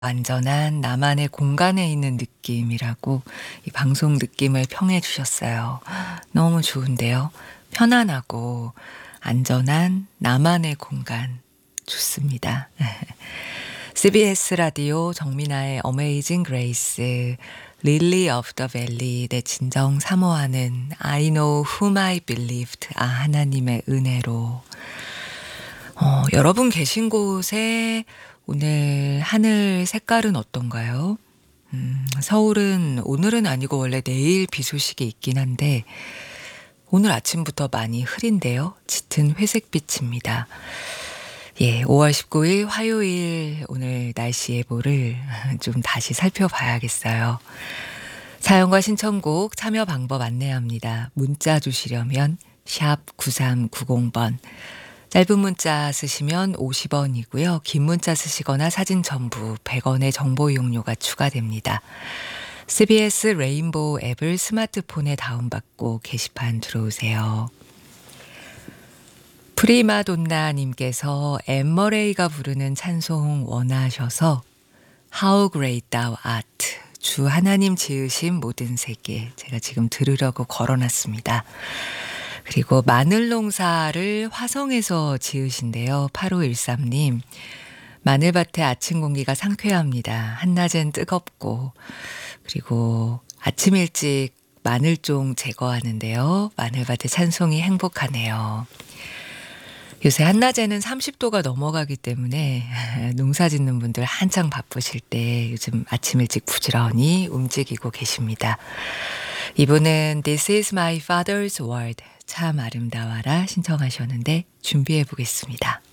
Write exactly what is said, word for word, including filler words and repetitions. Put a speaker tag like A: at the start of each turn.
A: 완전한 나만의 공간에 있는 느낌이라고 이 방송 느낌을 평해 주셨어요. 너무 좋은데요. 편안하고 안전한 나만의 공간 좋습니다. 씨비에스 라디오 정민아의 어메이징 그레이스, 릴리 오브 더 밸리, 내 진정 사모하는 I know whom I believed, 아 하나님의 은혜로. 어, 여러분 계신 곳에 오늘 하늘 색깔은 어떤가요? 음, 서울은 오늘은 아니고 원래 내일 비 소식이 있긴 한데 오늘 아침부터 많이 흐린데요. 짙은 회색빛입니다. 예, 오월 십구일 화요일 오늘 날씨 예보를 좀 다시 살펴봐야겠어요. 사연과 신청곡 참여 방법 안내합니다. 문자 주시려면 샵 구삼구공 번, 짧은 문자 쓰시면 오십 원이고요. 긴 문자 쓰시거나 사진 첨부 백 원의 정보 이용료가 추가됩니다. 씨비에스 레인보우 앱을 스마트폰에 다운받고 게시판 들어오세요. 프리마돈나님께서 엠머레이가 부르는 찬송 원하셔서 How Great Thou Art, 주 하나님 지으신 모든 세계, 제가 지금 들으려고 걸어놨습니다. 그리고 마늘 농사를 화성에서 지으신데요. 팔오일삼 님, 마늘밭의 아침 공기가 상쾌합니다. 한낮엔 뜨겁고, 그리고 아침 일찍 마늘종 제거하는데요. 마늘밭의 찬송이 행복하네요. 요새 한낮에는 삼십 도가 넘어가기 때문에 농사 짓는 분들 한창 바쁘실 때 요즘 아침 일찍 부지런히 움직이고 계십니다. 이분은 This is my father's world, 참 아름다워라 신청하셨는데 준비해 보겠습니다.